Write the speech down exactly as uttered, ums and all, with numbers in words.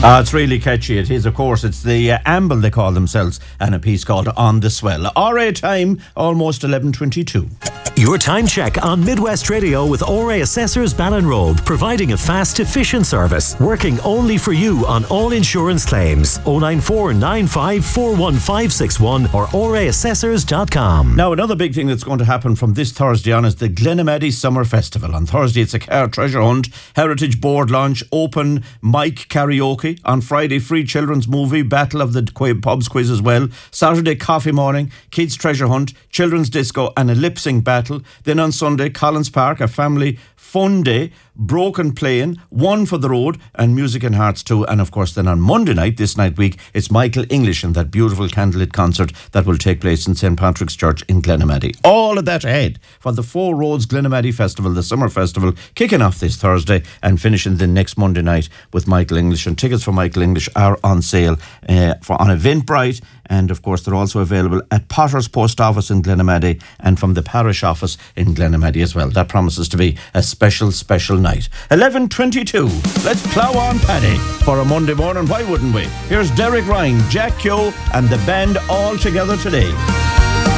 Ah, it's really catchy. It is, of course. It's the uh, Amble, they call themselves, and a piece called On the Swell. R A time, almost eleven twenty-two. Your time check on Midwest Radio with O R A Assessors Ballinrobe, providing a fast, efficient service, working only for you on all insurance claims. oh nine four nine five four one five six one or o r a assessors dot com. Now, another big thing that's going to happen from this Thursday on is the Glenamaddy Summer Festival. On Thursday, it's a car treasure hunt, heritage board launch, open mic karaoke. On Friday, free children's movie, Battle of the Qu- Pubs quiz as well. Saturday, coffee morning, kids treasure hunt, children's disco and a lip sync battle. Then on Sunday, Collins Park, a family fun day, broken playing, one for the road and music and hearts too. And of course then on Monday night, this night week, it's Michael English and that beautiful candlelit concert that will take place in Saint Patrick's Church in Glenamaddy. All of that ahead for the Four Roads Glenamaddy Festival, the summer festival, kicking off this Thursday and finishing the next Monday night with Michael English. And tickets for Michael English are on sale uh, for on Eventbrite, and of course they're also available at Potter's Post Office in Glenamaddy and from the parish office in Glenamaddy as well. That promises to be a special, special night. eleven twenty-two. Let's plough on, Paddy, for a Monday morning. Why wouldn't we? Here's Derek Ryan, Jack Keogh and the band all together today.